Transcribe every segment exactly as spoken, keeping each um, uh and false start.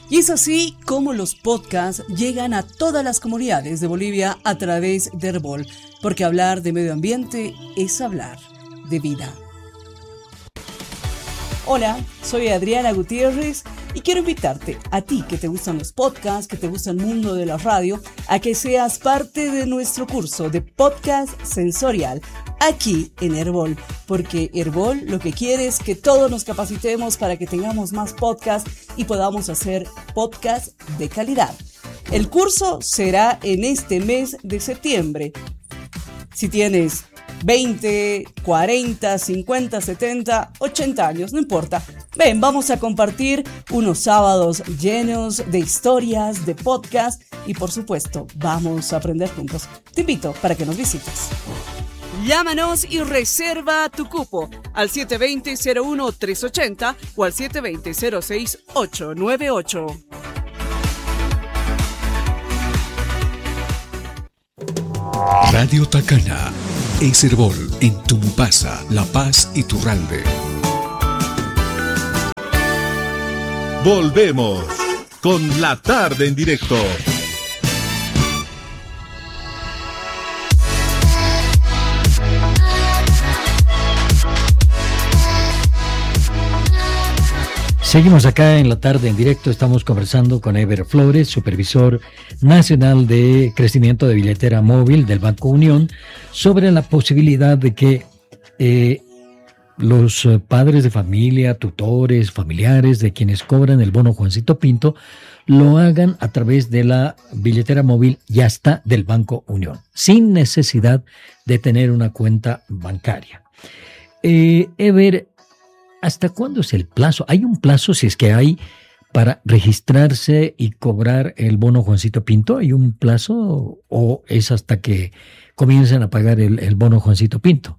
Y es así como los podcasts llegan a todas las comunidades de Bolivia a través de Herbol, porque hablar de medio ambiente es hablar de vida. Hola, soy Adriana Gutiérrez y quiero invitarte, a ti que te gustan los podcasts, que te gusta el mundo de la radio, a que seas parte de nuestro curso de podcast sensorial aquí en Herbol, porque Herbol lo que quiere es que todos nos capacitemos para que tengamos más podcasts y podamos hacer podcasts de calidad. El curso será en este mes de septiembre. Si tienes veinte, cuarenta, cincuenta, setenta, ochenta años, no importa. Ven, vamos a compartir unos sábados llenos de historias, de podcast y por supuesto, vamos a aprender juntos. Te invito para que nos visites. Llámanos y reserva tu cupo al siete dos cero, cero uno tres ocho cero o al siete dos cero, cero seis ocho nueve ocho. Radio Tacana es Herbol en Tumbasa, La Paz y Turralbe. Volvemos con La Tarde en Directo. Seguimos acá en La Tarde en Directo, estamos conversando con Eber Flores, supervisor nacional de crecimiento de billetera móvil del Banco Unión, sobre la posibilidad de que eh, los padres de familia, tutores, familiares de quienes cobran el bono Juancito Pinto, lo hagan a través de la billetera móvil ya está del Banco Unión, sin necesidad de tener una cuenta bancaria. Eh, Eber, ¿hasta cuándo es el plazo? ¿Hay un plazo, si es que hay, para registrarse y cobrar el bono Juancito Pinto? ¿Hay un plazo o es hasta que comiencen a pagar el, el bono Juancito Pinto?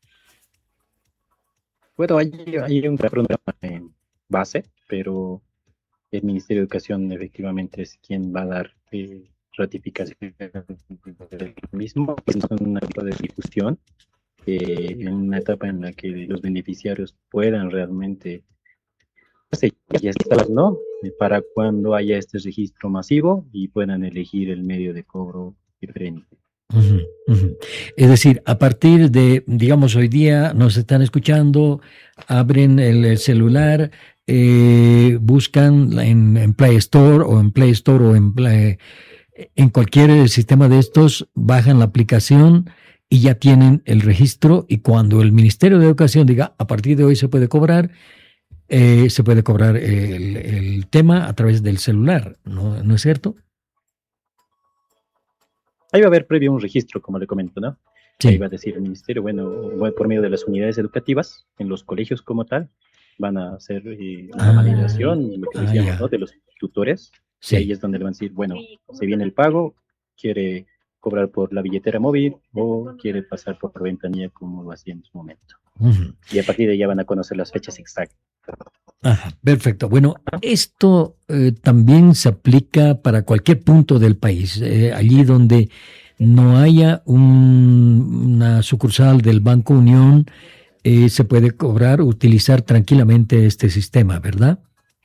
Bueno, hay, hay un programa en base, pero el Ministerio de Educación efectivamente es quien va a dar eh, ratificación del mismo. Es una etapa de difusión. Eh, en una etapa en la que los beneficiarios puedan realmente ya está, ¿no? Para cuando haya este registro masivo y puedan elegir el medio de cobro diferente. Uh-huh, uh-huh. Es decir, a partir de, digamos, hoy día nos están escuchando, abren el, el celular, eh, buscan en, en Play Store o en Play Store o en, Play, en cualquier sistema de estos, bajan la aplicación y ya tienen el registro, y cuando el Ministerio de Educación diga a partir de hoy se puede cobrar, eh, se puede cobrar el, el tema a través del celular, ¿no, ¿no es cierto? Ahí va a haber previo un registro, como le comento, ¿no? Sí. Ahí va a decir el Ministerio, bueno, por medio de las unidades educativas, en los colegios como tal, van a hacer eh, una Ah, validación, lo que ah, decíamos, ya. ¿no? De los tutores, Sí. y ahí es donde le van a decir, bueno, se viene el pago, quiere cobrar por la billetera móvil o quiere pasar por ventanilla como lo hacía en su momento. Uh-huh. Y a partir de ahí ya van a conocer las fechas exactas. Ajá, perfecto. Bueno, esto eh, también se aplica para cualquier punto del país, eh, allí donde no haya un, una sucursal del Banco Unión, eh, se puede cobrar, utilizar tranquilamente este sistema, ¿verdad?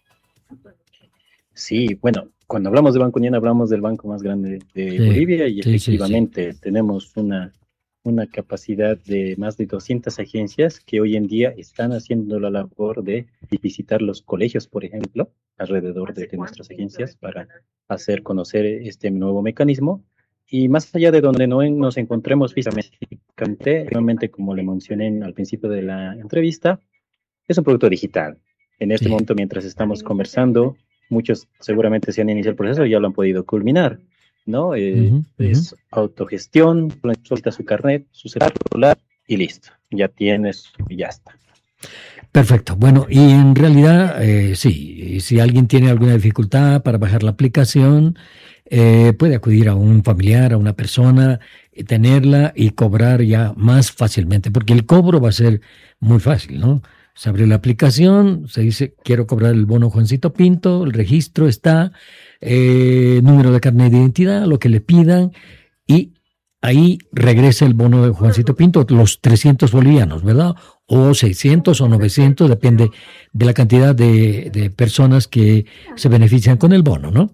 Sí, bueno, cuando hablamos de Banco Unión hablamos del banco más grande de Sí, Bolivia y sí, efectivamente sí, sí. tenemos una, una capacidad de más de doscientas agencias que hoy en día están haciendo la labor de visitar los colegios, por ejemplo, alrededor de, de nuestras agencias para hacer conocer este nuevo mecanismo. Y más allá de donde no nos encontremos físicamente, realmente como le mencioné al principio de la entrevista, es un producto digital. En este Sí. momento, mientras estamos conversando, muchos seguramente se han iniciado el proceso y ya lo han podido culminar, ¿no? Eh, Uh-huh, es uh-huh. autogestión, solicita su carnet, su celular y listo. Ya tienes y ya está. Perfecto. Bueno, y en realidad, eh, sí, si alguien tiene alguna dificultad para bajar la aplicación, eh, puede acudir a un familiar, a una persona, y tenerla y cobrar ya más fácilmente, porque el cobro va a ser muy fácil, ¿no? Se abre la aplicación, se dice, quiero cobrar el bono Juancito Pinto, el registro está, eh, número de carnet de identidad, lo que le pidan, y ahí regresa el bono de Juancito Pinto, los trescientos bolivianos, ¿verdad? o seiscientos o novecientos, depende de la cantidad de, de personas que se benefician con el bono, ¿no?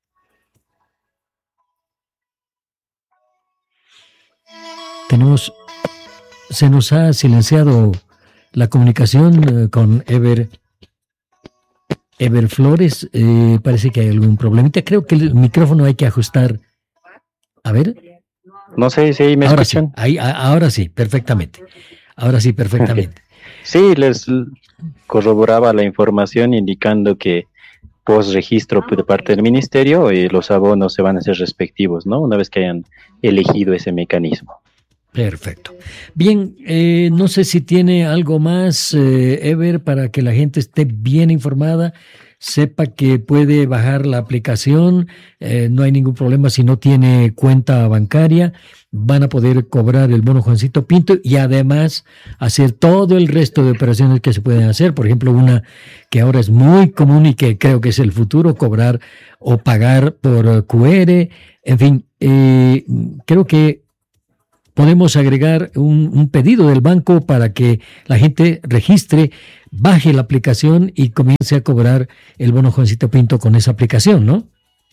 Tenemos, se nos ha silenciado la comunicación eh, con Ever, Ever Flores, eh, parece que hay algún problemita, creo que el micrófono hay que ajustar, a ver. No sé si me ahora escuchan. Sí, ahí, a, ahora sí, perfectamente. Ahora sí, perfectamente. Sí, les corroboraba la información indicando que post registro de parte del ministerio eh, los abonos se van a hacer respectivos, ¿no? Una vez que hayan elegido ese mecanismo. Perfecto. Bien, eh, no sé si tiene algo más, eh, Ever, para que la gente esté bien informada, sepa que puede bajar la aplicación, eh, no hay ningún problema si no tiene cuenta bancaria, van a poder cobrar el bono Juancito Pinto y además hacer todo el resto de operaciones que se pueden hacer, por ejemplo, una que ahora es muy común y que creo que es el futuro, cobrar o pagar por Q R, en fin, eh, creo que podemos agregar un, un pedido del banco para que la gente registre, baje la aplicación y comience a cobrar el bono Juancito Pinto con esa aplicación, ¿no?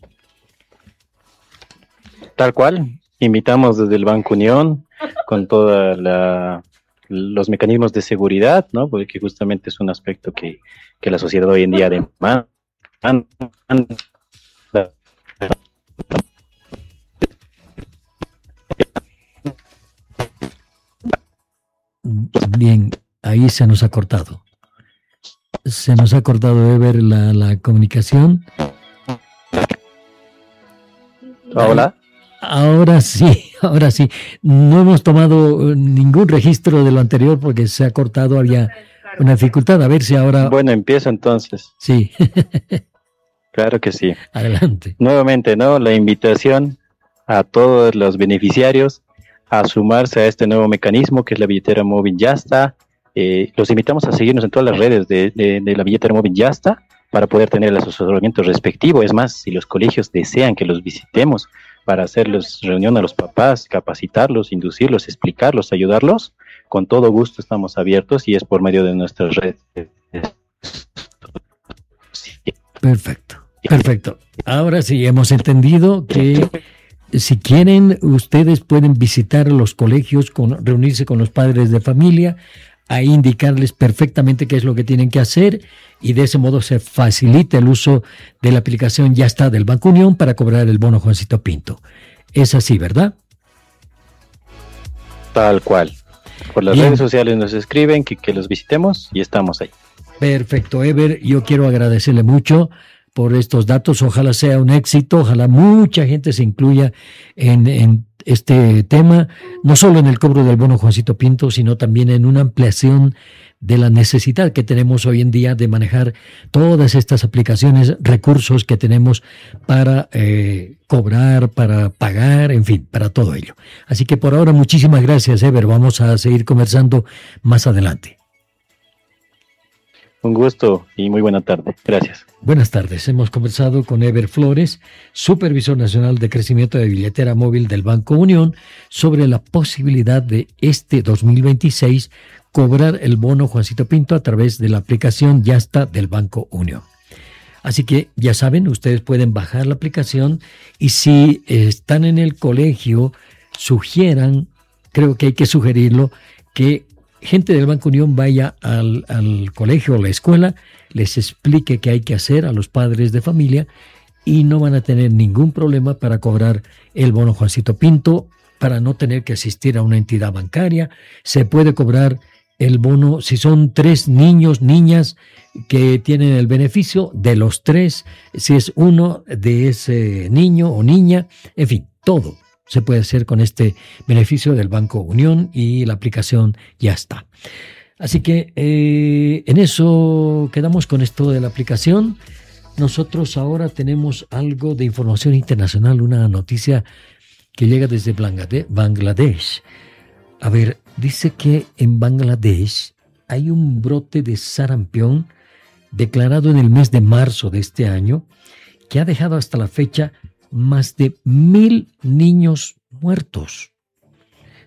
Tal cual. Invitamos desde el Banco Unión con todos los mecanismos de seguridad, ¿no? Porque justamente es un aspecto que, que la sociedad hoy en día demanda. Bien, ahí se nos ha cortado. Se nos ha cortado de ver la, la comunicación. Hola. Ahora sí, ahora sí. No hemos tomado ningún registro de lo anterior porque se ha cortado, había una dificultad. A ver si ahora... Bueno, empiezo entonces. Sí. Claro que sí. Adelante. Nuevamente, ¿no? La invitación a todos los beneficiarios a sumarse a este nuevo mecanismo que es la billetera móvil Yasta. Eh, los invitamos a seguirnos en todas las redes de, de, de la billetera móvil Yasta para poder tener el asesoramiento respectivo. Es más, si los colegios desean que los visitemos para hacerles reunión a los papás, capacitarlos, inducirlos, explicarlos, ayudarlos, con todo gusto estamos abiertos y es por medio de nuestras redes. Perfecto, perfecto. Ahora sí, hemos entendido que si quieren, ustedes pueden visitar los colegios, con, reunirse con los padres de familia, a indicarles perfectamente qué es lo que tienen que hacer y de ese modo se facilita el uso de la aplicación Yasta del Banco Unión para cobrar el bono Juancito Pinto. Es así, ¿verdad? Tal cual. Por las Bien. redes sociales nos escriben que, que los visitemos y estamos ahí. Perfecto, Ever. Yo quiero agradecerle mucho por estos datos. Ojalá sea un éxito, ojalá mucha gente se incluya en, en este tema, no solo en el cobro del bono Juancito Pinto, sino también en una ampliación de la necesidad que tenemos hoy en día de manejar todas estas aplicaciones, recursos que tenemos para eh, cobrar, para pagar, en fin, para todo ello. Así que por ahora muchísimas gracias, Ever. Vamos a seguir conversando más adelante. Un gusto y muy buena tarde. Gracias. Buenas tardes. Hemos conversado con Ever Flores, Supervisor Nacional de Crecimiento de Billetera Móvil del Banco Unión, sobre la posibilidad de este dos mil veintiséis cobrar el bono Juancito Pinto a través de la aplicación Yasta del Banco Unión. Así que ya saben, ustedes pueden bajar la aplicación y si están en el colegio, sugieran, creo que hay que sugerirlo, que gente del Banco Unión vaya al, al colegio o la escuela, les explique qué hay que hacer a los padres de familia y no van a tener ningún problema para cobrar el bono Juancito Pinto, para no tener que asistir a una entidad bancaria. Se puede cobrar el bono si son tres niños, niñas que tienen el beneficio de los tres, si es uno de ese niño o niña, en fin, todo se puede hacer con este beneficio del Banco Unión y la aplicación ya está. Así que eh, en eso quedamos con esto de la aplicación. Nosotros ahora tenemos algo de información internacional, una noticia que llega desde Bangladesh. A ver, dice que en Bangladesh hay un brote de sarampión declarado en el mes de marzo de este año que ha dejado hasta la fecha más de mil niños muertos.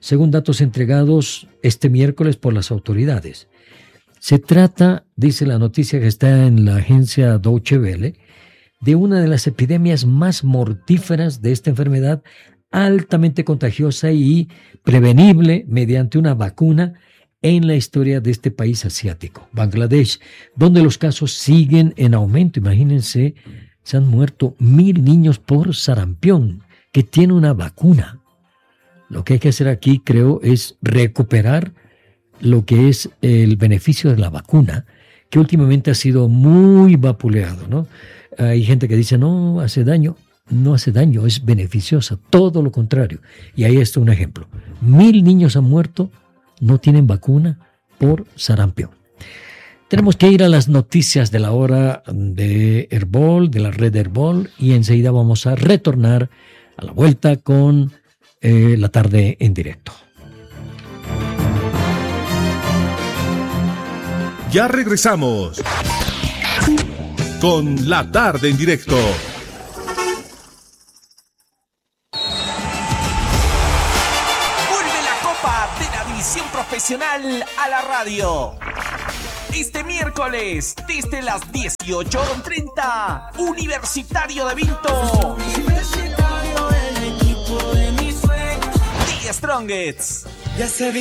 según datos entregados este miércoles por las autoridades. Se trata, dice la noticia que está en la agencia Deutsche Welle, de una de las epidemias más mortíferas de esta enfermedad, altamente contagiosa y prevenible mediante una vacuna en la historia de este país asiático, Bangladesh, donde los casos siguen en aumento. Imagínense, se han muerto mil niños por sarampión, que tiene una vacuna. Lo que hay que hacer aquí, creo, es recuperar lo que es el beneficio de la vacuna, que últimamente ha sido muy vapuleado, ¿no? Hay gente que dice, no, hace daño. No hace daño, es beneficiosa, todo lo contrario. Y ahí está un ejemplo. Mil niños han muerto, no tienen vacuna por sarampión. Tenemos que ir a las noticias de la hora de Herbol, de la red Herbol, y enseguida vamos a retornar a la vuelta con eh, la tarde en directo. Ya regresamos con la tarde en directo. Profesional a la radio. Este miércoles, desde las dieciocho treinta, Universitario de Vinto. Universitario, el equipo de mis sueños. The Strongest. Ya se